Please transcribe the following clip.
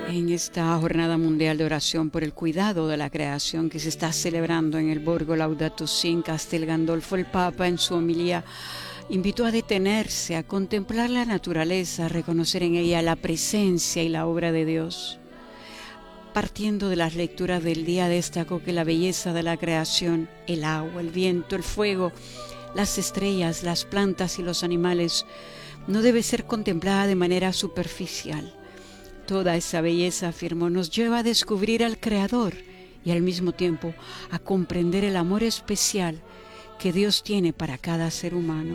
En esta jornada mundial de oración por el cuidado de la creación que se está celebrando en el Borgo Laudato Si en Castel Gandolfo, el Papa en su homilía invitó a detenerse, a contemplar la naturaleza, a reconocer en ella la presencia y la obra de Dios. Partiendo de las lecturas del día, destacó que la belleza de la creación, el agua, el viento, el fuego, las estrellas, las plantas y los animales, no debe ser contemplada de manera superficial. Toda esa belleza, afirmó, nos lleva a descubrir al Creador y al mismo tiempo a comprender el amor especial que Dios tiene para cada ser humano.